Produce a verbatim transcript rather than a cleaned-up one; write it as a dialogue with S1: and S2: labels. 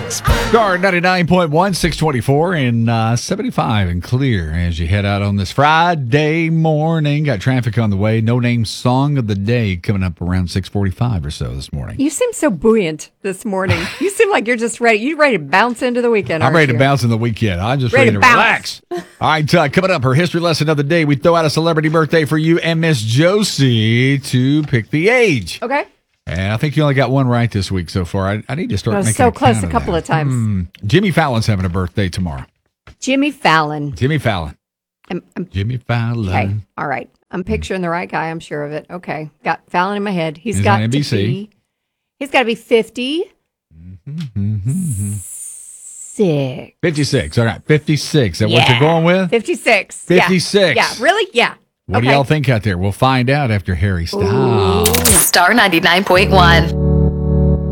S1: Star ninety-nine point one, six twenty-four, and uh, seventy-five and clear as you head out on this Friday morning. Got traffic on the way. No Name Song of the Day coming up around six forty-five or so this morning.
S2: You seem so buoyant this morning. You seem like you're just ready. You ready to bounce into the weekend,
S1: I'm ready
S2: you?
S1: to bounce in the weekend. I'm just
S2: Ready
S1: ready,
S2: to
S1: to, relax. All right, uh, coming up, her history lesson of the day. We throw out a celebrity birthday for you and Miss Josie to pick the age.
S2: Okay.
S1: And I think you only got one right this week so far. I, I need to start
S2: I was
S1: making
S2: so
S1: a
S2: close
S1: count
S2: a
S1: of
S2: couple
S1: that.
S2: of times.
S1: Hmm. Jimmy Fallon's having a birthday tomorrow.
S2: Jimmy Fallon.
S1: Jimmy Fallon.
S2: I'm, I'm,
S1: Jimmy Fallon.
S2: okay. All right. I'm picturing the right guy. I'm sure of it. Okay. Got Fallon in my head. He's
S1: He's
S2: got
S1: on N B C.
S2: to be. He's got to be fifty.
S1: Mm-hmm.
S2: Six.
S1: fifty-six. All right. fifty-six. Is that
S2: Yeah.
S1: what you're going with?
S2: fifty-six.
S1: fifty-six.
S2: Yeah. yeah. Really? Yeah.
S1: What
S2: okay.
S1: do y'all think out there? We'll find out after Harry Styles.
S3: Star ninety-nine point one.